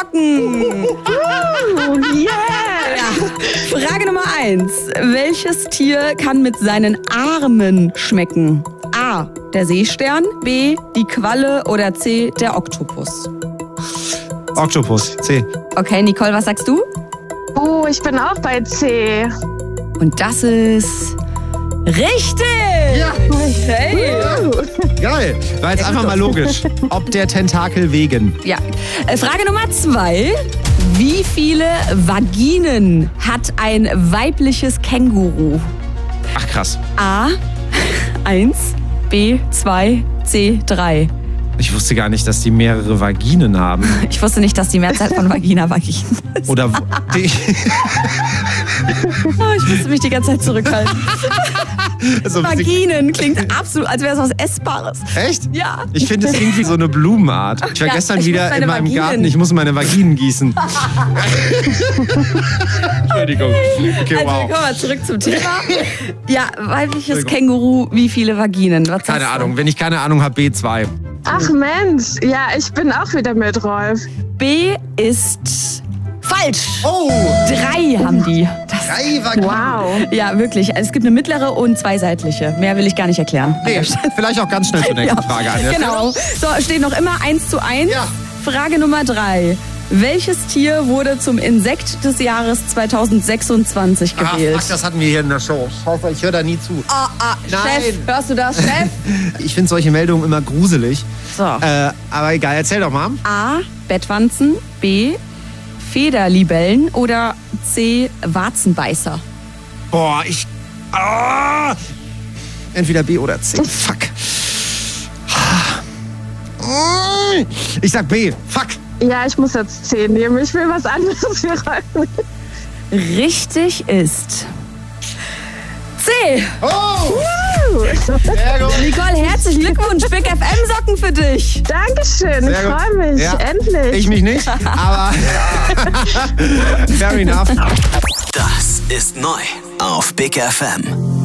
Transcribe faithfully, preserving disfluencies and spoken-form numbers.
Socken. Oh, yeah. Ja. Frage Nummer eins. Welches Tier kann mit seinen Armen schmecken? A, der Seestern, B, die Qualle oder C, der Oktopus? Oktopus, C. Okay, Nicole, was sagst du? Oh, ich bin auch bei C. Und das ist richtig! Ja. Hey! Geil. War jetzt einfach mal logisch. Ob der Tentakel wegen. Ja. Äh, Frage Nummer zwei. Wie viele Vaginen hat ein weibliches Känguru? Ach krass. A, eins, B, zwei, C, drei. Ich wusste gar nicht, dass die mehrere Vaginen haben. Ich wusste nicht, dass die Mehrzahl von Vagina Vaginen ist. Oder die, Oh, ich musste mich die ganze Zeit zurückhalten. also, Vaginen klingt absolut, als wäre es was Essbares. echt? Ja. Ich finde, es klingt wie so eine Blumenart. Ich war Ja, gestern ich wieder muss meine in meinem Vaginen. Garten. Ich muss meine Vaginen gießen. Entschuldigung. Okay, Also, wow. kommen wir zurück zum Thema. Ja, weibliches Entschuldigung. Känguru, wie viele Vaginen? Was Keine sagst du? Ahnung. Wenn ich keine Ahnung habe, B zwei. Ach Mensch, ja, ich bin auch wieder mit Rolf. B ist falsch. Oh! Drei haben die. Das, Drei Vaginen. Wow. ja, wirklich. Also es gibt eine mittlere und zwei seitliche. Mehr will ich gar nicht erklären. Nee, vielleicht auch ganz schnell zur nächsten Ja, Frage an. genau. So, steht noch immer eins zu eins. Ja. Frage Nummer drei. Welches Tier wurde zum Insekt des Jahres zweitausendsechsundzwanzig Ach, gewählt? fuck, das hatten wir hier in der Show. Scheiße, ich höre da nie zu. Ah, ah, Nein. Chef, hörst du das, Chef? Ich finde solche Meldungen immer gruselig. So. Äh, aber egal, erzähl doch mal. A, Bettwanzen, B, Federlibellen oder C, Warzenbeißer? Boah, ich... Ah! Entweder B oder C. Fuck. Ich sag B. Fuck. Ja, ich muss jetzt C nehmen. Ich will was anderes hier rein. Richtig ist C. Oh! Sehr gut. Nicole, herzlichen Glückwunsch. Big F M-Socken für dich. Dankeschön, ich Sehr gut. freue mich. Ja. Endlich. Ich mich nicht, aber fair enough. Das ist neu auf Big F M.